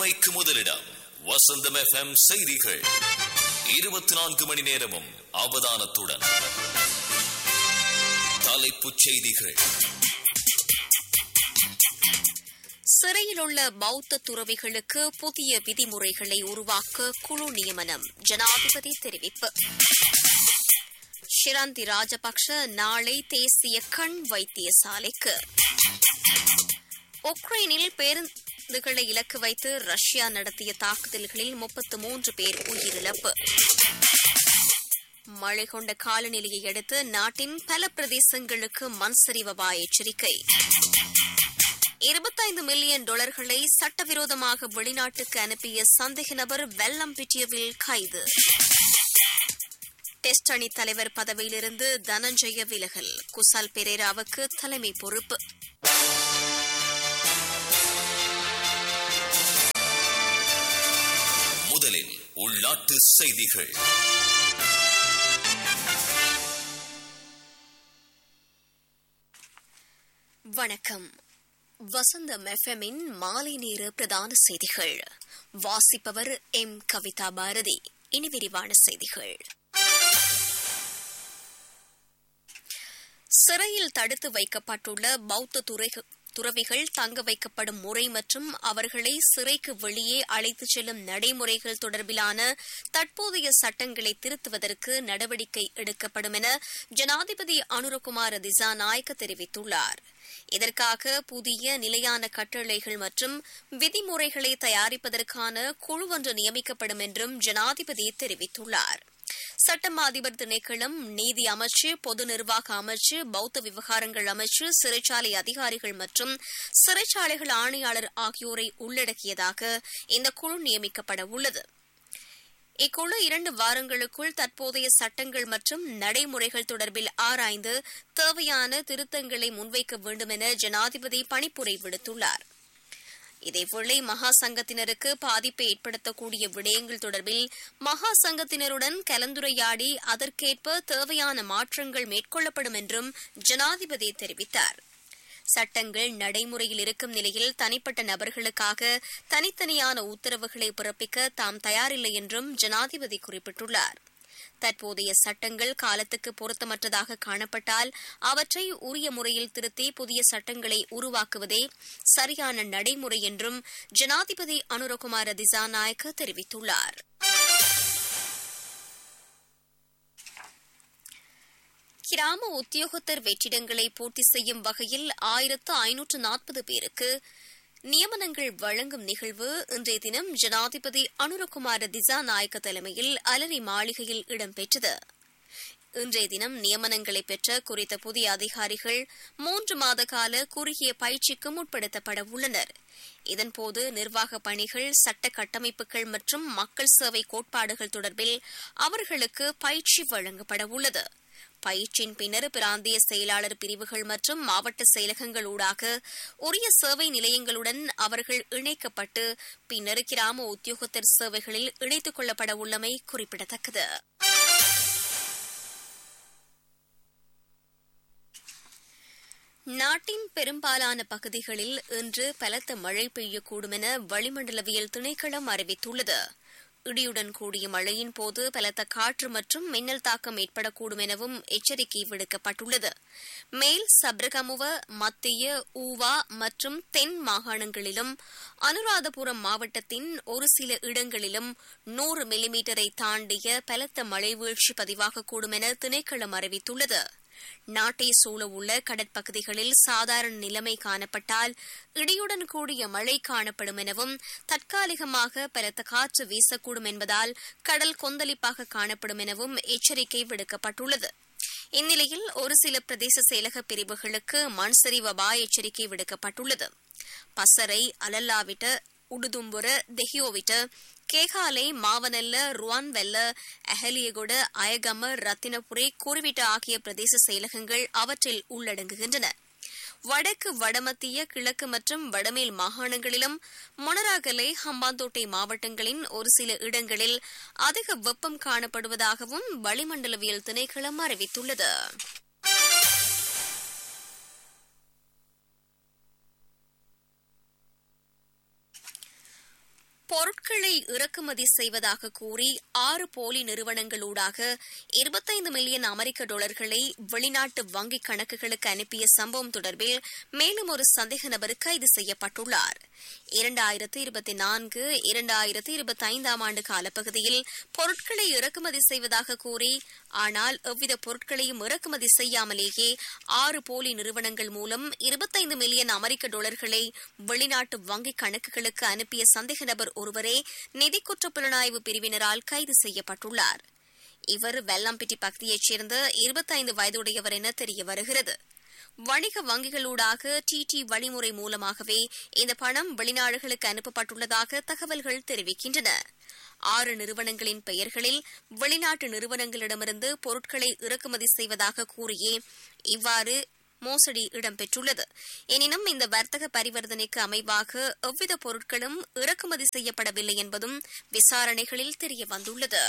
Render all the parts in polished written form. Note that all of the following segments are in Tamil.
உண்மைக்கு முதலிடம் வசந்தம் FM செய்திகள் 24 மணி நேரமும் அவதானத்துடன். தலைப்புச் செய்திகள். சிறையில் உள்ள பௌத்த துறவிகளுக்கு புதிய விதிமுறைகளை உருவாக்க குழு நியமனம், ஜனாதிபதி தெரிவிப்பு. ஷிராந்தி ராஜபக்ஷ நாளை தேசிய கண் வைத்தியசாலைக்கு. உக்ரைனில் பேருந்துகளை இலக்கு வைத்து ரஷ்யா நடத்திய தாக்குதல்களில் 33 பேர் உயிரிழப்பு. மழை கொண்ட காலநிலையை அடுத்து நாட்டின் பல பிரதேசங்களுக்கு மண் சரிவு அபாய எச்சரிக்கை. $25 மில்லியன் சட்டவிரோதமாக வெளிநாட்டுக்கு அனுப்பிய சந்தேக நபர் வெல்லம்பிட்டியவில் கைது. டெஸ்ட் அணி தலைவர் பதவியிலிருந்து தனஞ்சய விலகல், குசால் பெரேராவுக்கு தலைமை பொறுப்பு. முதலில் உள்நாட்டு செய்திகள். வணக்கம். வசந்தம் எஃப்எம்மின் மாலை நேர பிரதான செய்திகள். வாசிப்பவர் எம் கவிதா பாரதி. இனி விரிவான செய்திகள். சிறையில் தடுத்து வைக்கப்பட்டுள்ள பௌத்த துறவிகள் தங்க வைக்கப்படும் முறை மற்றும் அவர்களை சிறைக்கு வெளியே அழைத்துச் செல்லும் நடைமுறைகள் தொடர்பிலான தற்போதைய சட்டங்களை திருத்துவதற்கு நடவடிக்கை எடுக்கப்படும் என ஜனாதிபதி அனுரகுமார திசாநாயக்க தெரிவித்துள்ளார். இதற்காக புதிய நிலையான கட்டளைகள் மற்றும் விதிமுறைகளை தயாரிப்பதற்கான குழு ஒன்று நியமிக்கப்படும் என்றும் ஜனாதிபதி தெரிவித்துள்ளார். சட்டம் அதிபர் திணைக்களம், நீதி அமைச்சு, பொது நிர்வாக அமைச்சு, பௌத்த விவகாரங்கள் அமைச்சு, சிறைச்சாலை அதிகாரிகள் மற்றும் சிறைச்சாலைகள் ஆணையாளர் ஆகியோரை உள்ளடக்கியதாக இந்த குழு நியமிக்கப்பட உள்ளது. இக்குழு 2 வாரங்களுக்குள் தற்போதைய சட்டங்கள் மற்றும் நடைமுறைகள் தொடர்பில் ஆராய்ந்து தேவையான திருத்தங்களை முன்வைக்க வேண்டும் என ஜனாதிபதி பணிப்புரை விடுத்துள்ளார். இதேவேளை மகா சங்கத்தினருக்கு பாதிப்பை ஏற்படுத்தக்கூடிய விடயங்கள் தொடர்பில் மகா சங்கத்தினருடன் கலந்துரையாடி அதற்கேற்ப தேவையான மாற்றங்கள் மேற்கொள்ளப்படும் என்றும் ஜனாதிபதி தெரிவித்தார். சட்டங்கள் நடைமுறையில் இருக்கும் நிலையில் தனிப்பட்ட நபர்களுக்காக தனித்தனியான உத்தரவுகளை பிறப்பிக்க தாம் தயாரில்லை என்றும் ஜனாதிபதி குறிப்பிட்டுள்ளார். தற்போதைய சட்டங்கள் காலத்துக்கு பொருத்தமற்றதாக காணப்பட்டால் அவற்றை உரிய முறையில் திருத்தி புதிய சட்டங்களை உருவாக்குவதே சரியான நடைமுறை என்றும் ஜனாதிபதி அனுரகுமார திசாநாயக்க தெரிவித்துள்ளார். கிராம உத்தியோகத்தர் வெற்றிடங்களை பூர்த்தி செய்யும் வகையில் 1540 பேருக்கு நியமனங்கள் வழங்கும் நிகழ்வு இன்றைய தினம் ஜனாதிபதி அனுரகுமார திசாநாயக்க தலைமையில் அலரி மாளிகையில் இடம்பெற்றது. இன்றைய தினம் நியமனங்களை பெற்ற குறித்த புதிய அதிகாரிகள் 3 மாத கால குறுகிய பயிற்சிக்கும் உட்படுத்தப்பட உள்ளனர். இதன்போது நிர்வாக பணிகள், சட்ட கட்டமைப்புகள் மற்றும் மக்கள் சேவை கோட்பாடுகள் தொடர்பில் அவர்களுக்கு பயிற்சி வழங்கப்பட உள்ளது. பயிற்சியின் பின்னர் பிராந்திய செயலாளர் பிரிவுகள் மற்றும் மாவட்ட செயலகங்கள் ஊடாக உரிய சேவை நிலையங்களுடன் அவர்கள் இணைக்கப்பட்டு பின்னர் கிராம உத்தியோகத்தர் சேவைகளில் இணைத்துக் கொள்ளப்பட உள்ளமை குறிப்பிடத்தக்கது. நாட்டின் பெரும்பாலான பகுதிகளில் இன்று பலத்த மழை பெய்யக்கூடும் என வளிமண்டலவியல் திணைக்களம் அறிவித்துள்ளது. இடியுடன் கூடிய மழையின் போது பலத்த காற்று மற்றும் மின்னல் தாக்கம் ஏற்படக்கூடும் எனவும் எச்சரிக்கை விடுக்கப்பட்டுள்ளது. மேல் சப்ரகமுவ, மத்திய, ஊவா மற்றும் தென் மாகாணங்களிலும் அனுராதபுரம் மாவட்டத்தின் ஒரு சில இடங்களிலும் 100 மில்லிமீட்டரை தாண்டிய பலத்த மழை வீழ்ச்சி பதிவாகக்கூடும் என திணைக்களம் அறிவித்துள்ளது. நாட்டை சூழ உள்ள கடற்பகுதிகளில் சாதாரண நிலைமை காணப்பட்டால் இடியுடன் கூடிய மழை காணப்படும் எனவும் தற்காலிகமாக பலத்த காற்று வீசக்கூடும் என்பதால் கடல் கொந்தளிப்பாக காணப்படும் எனவும் எச்சரிக்கை விடுக்கப்பட்டுள்ளது. இந்நிலையில் ஒரு சில பிரதேச செயலக பிரிவுகளுக்கு மண் சரிவு அபாய எச்சரிக்கை விடுக்கப்பட்டுள்ளது. பசறை, அலல்லாவிட்ட, உடுதும்புர, தெஹியோவிட்ட, கேகாலை, மாவனல்ல, ருவான்வெல்ல, அஹலியகுட, அயகம, ரத்தினபுரி, குருவிட்ட ஆகிய பிரதேச செயலகங்கள் அவற்றில் உள்ளடங்குகின்றன. வடக்கு, வடமத்திய, கிழக்கு மற்றும் வடமேல் மாகாணங்களிலும் மொனராகலை, ஹம்பாந்தோட்டை மாவட்டங்களின் ஒரு சில இடங்களில் அதிக வெப்பம் காணப்படுவதாகவும் வளிமண்டலவியல் திணைக்களம் அறிவித்துள்ளது. பொருட்களை இறக்குமதி செய்வதாக கூறி 6 போலி நிறுவனங்களூடாக 25 மில்லியன் அமெரிக்க டாலர்களை வெளிநாட்டு வங்கிக் கணக்குகளுக்கு அனுப்பிய சம்பவம் தொடர்பில் மேலும் ஒரு சந்தேக நபர் கைது செய்யப்பட்டுள்ளார். 2024-2025 ஆண்டு காலப்பகுதியில் பொருட்களை இறக்குமதி செய்வதாக கூறி ஆனால் எவ்வித பொருட்களையும் இறக்குமதி செய்யாமலேயே 6 போலி நிறுவனங்கள் மூலம் 25 மில்லியன் அமெரிக்க டாலர்களை வெளிநாட்டு வங்கிக் கணக்குகளுக்கு அனுப்பிய சந்தேக நபர் ஒருவரே நிதி குற்ற புலனாய்வு பிரிவினரால் கைது செய்யப்பட்டுள்ளார். இவர் வெள்ளாம்பிட்டி பகுதியைச் சேர்ந்த 25 வயதுடையவர் என தெரிய வருகிறது. வணிக வங்கிகளூடாக டிடி வழிமுறை மூலமாகவே இந்த பணம் வெளிநாடுகளுக்கு அனுப்பப்பட்டுள்ளதாக தகவல்கள் தெரிவிக்கின்றன. 6 நிறுவனங்களின் பெயர்களில் வெளிநாட்டு நிறுவனங்களிடமிருந்து பொருட்களை இறக்குமதி செய்வதாக கூறியே இவ்வாறு மோசடி இடம்பெற்றுள்ளது. எனினும் இந்த வர்த்தக பரிவர்த்தனைக்கு அமைவாக எவ்வித பொருட்களும் இறக்குமதி செய்யப்படவில்லை என்பதும் விசாரணைகளில் தெரியவந்துள்ளது.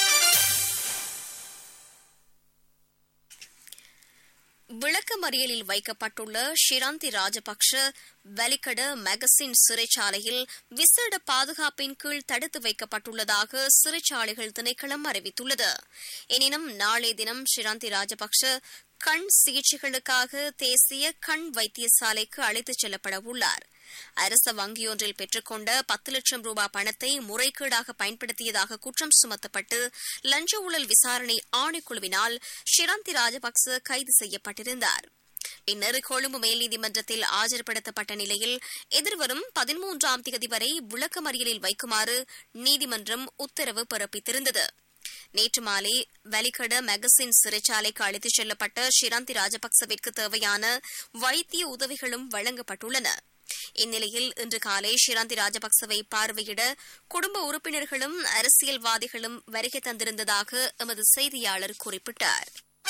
விளக்கமறியலில் வைக்கப்பட்டுள்ள ஷிராந்தி ராஜபக்ஷ வலிகட மெகசின் சிறைச்சாலையில் விசேட பாதுகாப்பின் கீழ் தடுத்து வைக்கப்பட்டுள்ளதாக சிறைச்சாலைகள் திணைக்களம் அறிவித்துள்ளது. எனினும் நாளைய தினம் ஷிராந்தி ராஜபக்ஷ கண் சிகிச்சைகளுக்காக தேசிய கண் வைத்தியசாலைக்கு அழைத்துச் செல்லப்பட உள்ளார். அரச வங்கியொன்றில் பெற்றுக்கொண்ட 10 லட்சம் ரூபாய் பணத்தை முறைகேடாக பயன்படுத்தியதாக குற்றம் சுமத்தப்பட்டு லஞ்ச ஊழல் விசாரணை ஆணைக்குழுவினால் ஷிராந்தி ராஜபக்ச கைது செய்யப்பட்டிருந்தார். பின்னர் கொழும்பு மேல் நீதிமன்றத்தில் ஆஜர்படுத்தப்பட்ட நிலையில் எதிர்வரும் 13ஆம் தேதி வரை விளக்கமறியலில் வைக்குமாறு நீதிமன்றம் உத்தரவு பிறப்பித்திருந்தது. நேற்று மாலை வலிகட மெகசின் சிறைச்சாலைக்கு அழைத்துச் செல்லப்பட்ட ஷிராந்தி ராஜபக்சவிற்கு தேவையான வைத்திய உதவிகளும் வழங்கப்பட்டுள்ளன. இந்நிலையில் இன்று காலை ஷிராந்தி ராஜபக்சவை பார்வையிட குடும்ப உறுப்பினர்களும் அரசியல்வாதிகளும் வருகை தந்திருந்ததாக எமது செய்தியாளர் குறிப்பிட்டார்.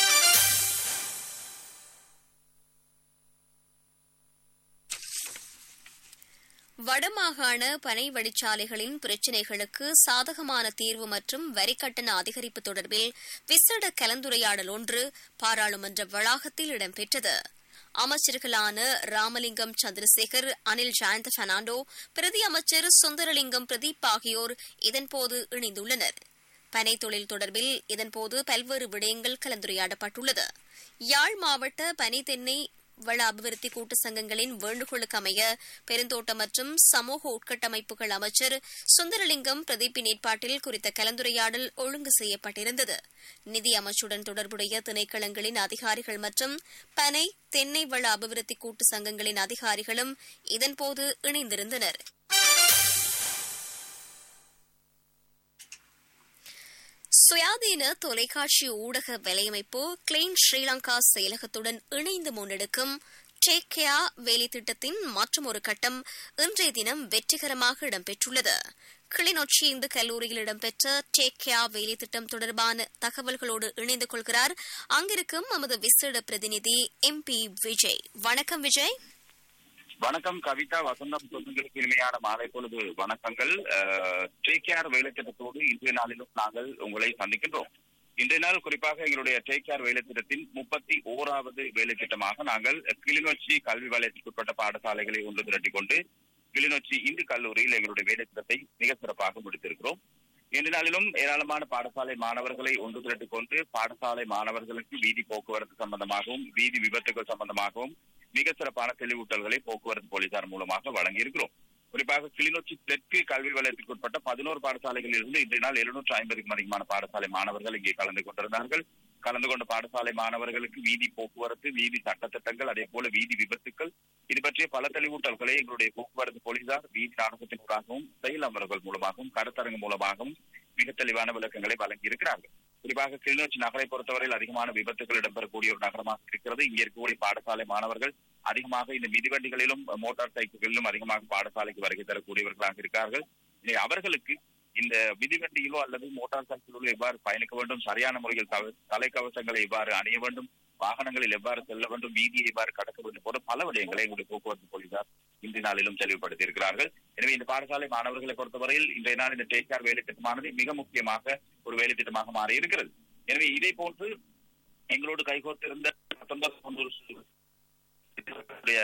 வடமாகாண பனை வழிச்சாலைகளின் பிரச்சினைகளுக்கு சாதகமான தீர்வு மற்றும் வரிக்கட்டண அதிகரிப்பு தொடர்பில் விசேட கலந்துரையாடல் ஒன்று பாராளுமன்ற வளாகத்தில் இடம்பெற்றது. அமைச்சர்களான ராமலிங்கம் சந்திரசேகர், அனில் ஜயந்த பெர்னாண்டோ, பிரதி அமைச்சர் சுந்தரலிங்கம் பிரதீப் ஆகியோர் இதன்போது இணைந்துள்ளனர். பனை தொழில் தொடர்பில் இதன்போது பல்வேறு விடயங்கள் கலந்துரையாடப்பட்டுள்ளது. யாழ் மாவட்ட பனை தென்னை வள அபிவிருத்தி கூட்டு சங்கங்களின் வேண்டுகோளுக்கு அமைய பெருந்தோட்டம் மற்றும் சமூக உட்கட்டமைப்புகள் அமைச்சர் சுந்தரலிங்கம் பிரதீப்பின் ஏற்பாட்டில் குறித்த கலந்துரையாடல் ஒழுங்கு செய்யப்பட்டிருந்தது. நிதி அமைச்சுடன் தொடர்புடைய திணைக்களங்களின் அதிகாரிகள் மற்றும் பனை தென்னை வள அபிவிருத்தி கூட்டு சங்கங்களின் அதிகாரிகளும் இதன்போது இணைந்திருந்தனர். சுயாதீன தொலைக்காட்சி ஊடக வலையமைப்பு கிளீன் ஸ்ரீலங்கா செயலகத்துடன் இணைந்து முன்னெடுக்கும் டேக் கேர் வேலை திட்டத்தின் மற்றொரு கட்டம் இன்றைய தினம் வெற்றிகரமாக இடம்பெற்றுள்ளது. கிளிநொச்சி இந்து கல்லூரியில் இடம்பெற்ற டேக் கேர் வேலை திட்டம் தொடர்பான தகவல்களோடு இணைந்து கொள்கிறார் அங்கிருக்கும் நமது விசேட பிரதிநிதி MP விஜய். வணக்கம் விஜய். வணக்கம் கவிதா. வசந்தம் சொந்தங்களுக்கு இனிமையான மாலை பொழுது வணக்கங்கள். டேக் கேர் வேலை திட்டத்தோடு இன்றைய நாளிலும் நாங்கள் உங்களை சந்திக்கின்றோம். இன்றைய நாள் குறிப்பாக எங்களுடைய டேக் கேர் வேலை திட்டத்தின் 31வது வேலை திட்டமாக நாங்கள் கிளிநொச்சி கல்வி வலயத்திற்குட்பட்ட பாடசாலைகளை ஒன்று திரட்டிக் கொண்டு கிளிநொச்சி இந்து கல்லூரியில் எங்களுடைய வேலை திட்டத்தை மிக சிறப்பாக முடித்திருக்கிறோம். இன்றைய நாளிலும் ஏராளமான பாடசாலை மாணவர்களை ஒன்று திரட்டிக் கொண்டு பாடசாலை மாணவர்களுக்கு வீதி போக்குவரத்து சம்பந்தமாகவும் வீதி விபத்துகள் சம்பந்தமாகவும் மிக சிறப்பான தெளிவூட்டல்களை போக்குவரத்து போலீசார் மூலமாக வழங்கியிருக்கிறோம். குறிப்பாக கிளிநொச்சி தெற்கு கல்வி வலயத்திற்குட்பட்ட 11 பாடசாலைகளில் இருந்து இன்றைய நாள் 750க்கும் அதிகமான பாடசாலை மாணவர்கள் இங்கே கலந்து கொண்டிருந்தார்கள். கலந்து கொண்ட பாடசாலை மாணவர்களுக்கு வீதி போக்குவரத்து, வீதி சட்டத்திட்டங்கள், அதே போல வீதி விபத்துக்கள் இது பற்றிய பல தெளிவூட்டல்களை எங்களுடைய போக்குவரத்து போலீசார் வீதி நாடகத்தினூடாகவும் செயல் அமர்வுகள் மூலமாகவும் கருத்தரங்கு மூலமாகவும் மிக தெளிவான விளக்கங்களை வழங்கி இருக்கிறார்கள். குறிப்பாக கிளிநொச்சி நகரை பொறுத்தவரையில் அதிகமான விபத்துகள் இடம்பெறக்கூடிய ஒரு நகரமாக இருக்கிறது. இங்கே இருக்கக்கூடிய பாடசாலை மாணவர்கள் அதிகமாக இந்த மிதிவண்டிகளிலும் மோட்டார் சைக்கிள்களிலும் அதிகமாக பாடசாலைக்கு வருகை தரக்கூடியவர்களாக இருக்கிறார்கள். அவர்களுக்கு இந்த மிதிவண்டியிலோ அல்லது மோட்டார் சைக்கிளிலோ எவ்வாறு பயணிக்க வேண்டும், சரியான முறையில் தலைக்கவசங்களை எவ்வாறு அணிய வேண்டும், வாகனங்களில் எவ்வாறு செல்ல வேண்டும், வீதியை எவ்வாறு கடக்க வேண்டும் போன்ற பல விடயங்களை எங்களுடைய போக்குவரத்து போலீசார் இன்றைய நாளிலும் தெளிவுபடுத்தி இருக்கிறார்கள். எனவே இந்த பாடசாலை மாணவர்களை பொறுத்தவரையில் இன்றைய நாள் இந்த டேக் கேர் வேலை திட்டமானது மிக முக்கியமாக ஒரு வேலை திட்டமாக மாறி இருக்கிறது. எனவே இதே போன்று எங்களோடு கைகோர்த்திருந்த 19 கிளிநொச்சி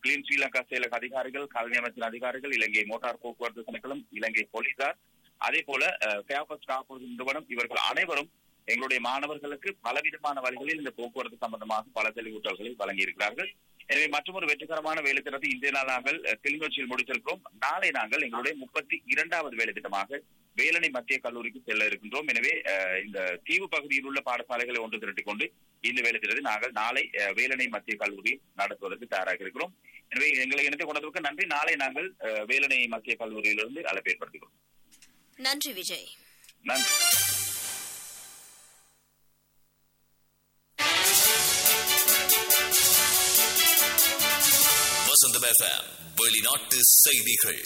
கிளீன் ஸ்ரீலங்கா செயலக அதிகாரிகள், காலனி அமைச்சின் அதிகாரிகள், இலங்கை மோட்டார் போக்குவரத்து திணைக்களம், இலங்கை போலீசார், அதே போல பேப்பர்ஸ் காப்புறுதி நிறுவனம், இவர்கள் அனைவரும் எங்களுடைய மாணவர்களுக்கு பலவிதமான வழிகளில் இந்த போக்குவரத்து சம்பந்தமாக பல தெளிவூட்டல்களை வழங்கியிருக்கிறார்கள். எனவே மற்றொரு வெற்றிகரமான வேலை திட்டத்தை இன்றைய நாள் நாங்கள் கிளிநொச்சியில் முடித்திருக்கிறோம். நாளை நாங்கள் எங்களுடைய 32வது வேலை திட்டமாக வேலணை மத்திய கல்லூரிக்கு செல்ல இருக்கின்றோம். எனவே இந்த தீவு பகுதியில் உள்ள பாடசாலைகளை ஒன்று திரட்டிக் கொண்டு இந்த வேலை திட்டத்தை நாங்கள் நாளை வேலணை மத்திய கல்லூரியில் நடத்துவதற்கு தயாராக இருக்கிறோம். எனவே எங்களை இணைத்துக் கொண்டதற்கு நன்றி. நாளை நாங்கள் வேலணை மத்திய கல்லூரியிலிருந்து அழைப்பு ஏற்படுத்துகிறோம். நன்றி விஜய். நன்றி. வசந்தம் எஃப்எம் வெளிநாட்டு செய்திகள்.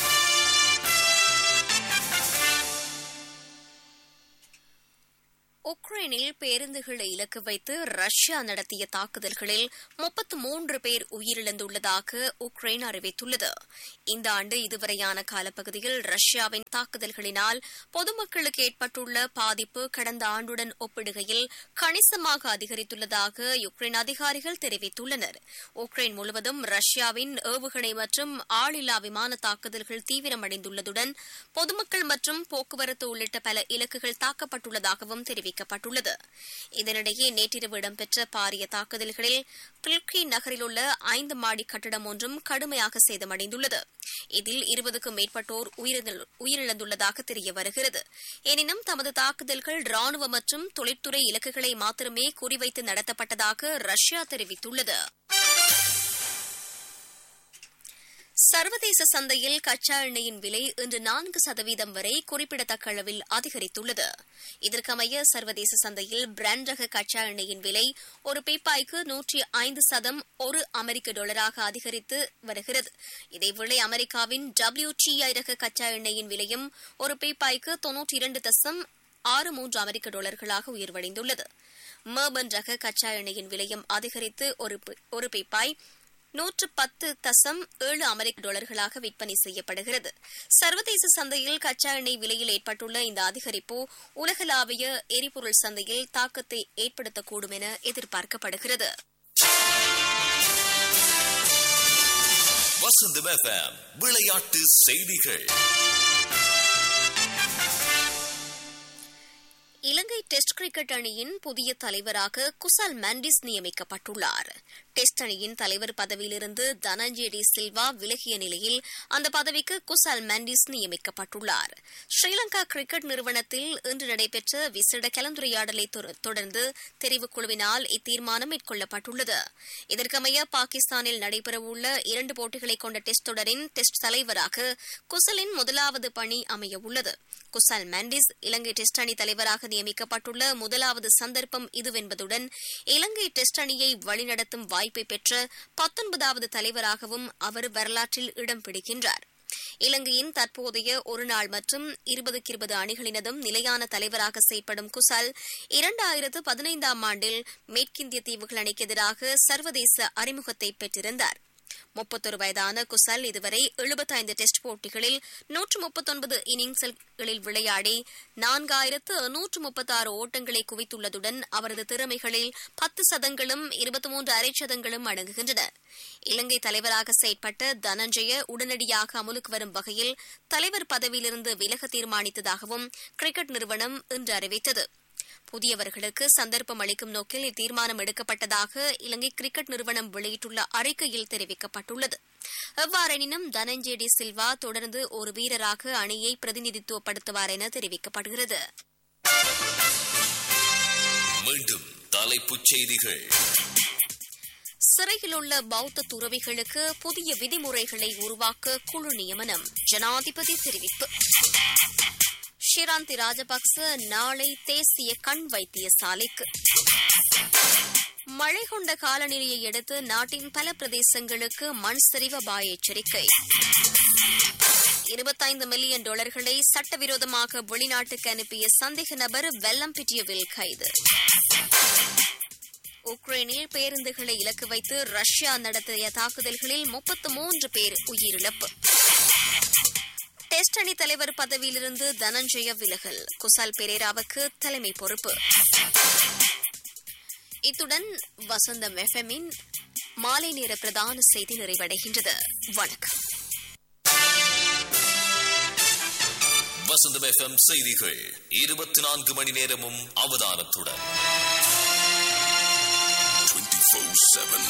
உக்ரைனில் பேருந்துகளை இலக்கு வைத்து ரஷ்யா நடத்திய தாக்குதல்களில் 33 பேர் உயிரிழந்துள்ளதாக உக்ரைன் அறிவித்துள்ளது. இந்த ஆண்டு இதுவரையான காலப்பகுதியில் ரஷ்யாவின் தாக்குதல்களினால் பொதுமக்களுக்கு ஏற்பட்டுள்ள பாதிப்பு கடந்த ஆண்டுடன் ஒப்பிடுகையில் கணிசமாக அதிகரித்துள்ளதாக யுக்ரைன் அதிகாரிகள் தெரிவித்துள்ளனர். உக்ரைன் முழுவதும் ரஷ்யாவின் ஏவுகணை மற்றும் ஆளில்லா விமான தாக்குதல்கள் தீவிரமடைந்துள்ளதுடன் பொதுமக்கள் மற்றும் போக்குவரத்து உள்ளிட்ட பல இலக்குகள் தாக்கப்பட்டுள்ளதாகவும் தெரிவிக்கப்பட்டுள்ளது. இதனிடையே நேற்றிரவு இடம்பெற்ற பாரிய தாக்குதல்களில் பில்கி நகரில் உள்ள 5 மாடி கட்டடம் ஒன்றும் கடுமையாக சேதமடைந்துள்ளது. இதில் 20க்கும் மேற்பட்டோர் உயிரிழந்துள்ளதாக தெரிய வருகிறது. எனினும் தமது தாக்குதல்கள் ராணுவ மற்றும் தொழிற்துறை இலக்குகளை மாத்திரமே குறிவைத்து நடத்தப்பட்டதாக ரஷ்யா தெரிவித்துள்ளது. சர்வதேச சந்தையில் கச்சா எண்ணெயின் விலை இன்று 4% வரை குறிப்பிடத்தக்க அளவில் அதிகரித்துள்ளது. இதற்கமைய சர்வதேச சந்தையில் பிராண்ட் ரக கச்சா எண்ணெயின் விலை ஒரு பீப்பாய்க்கு 105 $1 அமெரிக்க அதிகரித்து வருகிறது. இதேவேளை அமெரிக்காவின் WTI ரக கச்சா எண்ணெயின் விலையும் ஒரு பீப்பாய்க்கு 92.63 $அமெரிக்க உயர்வடைந்துள்ளது. மெர்பன் ரக கச்சா எண்ணெயின் விலையும் அதிகரித்து ஒரு பீப்பாய் 110.7 $அமெரிக்க விற்பனை செய்யப்படுகிறது. சர்வதேச சந்தையில் கச்சா எண்ணெய் விலையில் ஏற்பட்டுள்ள இந்த அதிகரிப்பு உலகளாவிய எரிபொருள் சந்தையில் தாக்கத்தை ஏற்படுத்தக்கூடும் என எதிர்பார்க்கப்படுகிறது. வசந்தம் எஃப்எம் விளையாட்டு செய்திகள். இலங்கை டெஸ்ட் கிரிக்கெட் அணியின் புதிய தலைவராக குசால் மெண்டிஸ் நியமிக்கப்பட்டுள்ளார். டெஸ்ட் அணியின் தலைவர் பதவியிலிருந்து தனஞ்சய டி சில்வா விலகிய நிலையில் அந்த பதவிக்கு குசால் மெண்டிஸ் நியமிக்கப்பட்டுள்ளார். ஸ்ரீலங்கா கிரிக்கெட் நிறுவனத்தில் இன்று நடைபெற்ற விசேட கலந்துரையாடலை தொடர்ந்து தெரிவுக்குழுவினால் இத்தீர்மானம் மேற்கொள்ளப்பட்டுள்ளது. இதற்கமைய பாகிஸ்தானில் நடைபெறவுள்ள 2 போட்டிகளை கொண்ட டெஸ்ட் தொடரின் டெஸ்ட் தலைவராக குசலின் முதலாவது பணி அமையவுள்ளது. குசால் மெண்டிஸ் இலங்கை டெஸ்ட் அணி தலைவராக நியமிக்கப்பட்டுள்ள முதலாவது சந்தர்ப்பம் இதுவென்பதுடன் இலங்கை டெஸ்ட் அணியை வழிநடத்தும் வாய்ப்பை பெற்ற 19வது தலைவராகவும் அவர் வரலாற்றில் இடம் பிடிக்கின்றார். இலங்கையின் தற்போதைய ஒருநாள் மற்றும் 20-20 அணிகளினதும் நிலையான தலைவராக செயற்படும் குசால் 2015ஆம் ஆண்டில் மேற்கிந்திய தீவுகள் அணிக்கு எதிராக சர்வதேச அறிமுகத்தை பெற்றிருந்தார். 31 வயதான குசால் இதுவரை 75 டெஸ்ட் போட்டிகளில் 139 இன்னிங்ஸ்களில் விளையாடி 4136 ஓட்டங்களை குவித்துள்ளதுடன் அவரது திறமைகளில் 10 சதங்களும் 23 அரைச்சதங்களும் அடங்குகின்றன. இலங்கை தலைவராக செயற்பட்ட தனஞ்சய உடனடியாக அமுலுக்கு வரும் வகையில் தலைவர் பதவியிலிருந்து விலக தீர்மானித்ததாகவும் கிரிக்கெட் நிறுவனம் இன்று அறிவித்தது. புதியவர்களுக்கு சந்தர்ப்பம் அளிக்கும் நோக்கில் இத்தீர்மானம் எடுக்கப்பட்டதாக இலங்கை கிரிக்கெட் நிறுவனம் வெளியிட்டுள்ள அறிக்கையில் தெரிவிக்கப்பட்டுள்ளது. எவ்வாறெனினும் தனஞ்சய டி சில்வா தொடர்ந்து ஒரு வீரராக அணியை பிரதிநிதித்துவப்படுத்துவார் என தெரிவிக்கப்படுகிறது. மீண்டும் தலைப்புச் செய்திகள். சிறையில் உள்ள பௌத்த துறவிகளுக்கு புதிய விதிமுறைகளை உருவாக்க குழு நியமனம், ஜனாதிபதி தெரிவிப்பு. ஷிராந்தி ராஜபக்ச நாளை தேசிய கண் வைத்தியசாலைக்கு. மழை கொண்ட காலநிலையை அடுத்து நாட்டின் பல பிரதேசங்களுக்கு மண் சரிவு அபாய எச்சரிக்கை. $25 மில்லியன் சட்டவிரோதமாக வெளிநாட்டுக்கு அனுப்பிய சந்தேக நபர் வெல்லம்பிட்டியவில் கைது. உக்ரைனில் பேருந்துகளை இலக்கு வைத்து ரஷ்யா நடத்திய தாக்குதல்களில் 33 பேர் உயிரிழப்பு. டெஸ்ட் அணி தலைவர் பதவியிலிருந்து தனஞ்சய விலகல், குசால் பெரேராவுக்கு தலைமை பொறுப்பு. இத்துடன் வசந்தம் எஃப்எம்மின் மாலை நேர பிரதான செய்தி நிறைவடைகின்றது. வணக்கம். வசந்தம் FM செய்திகள் 24 மணி நேரமும் அவதானத்துடன் 24/7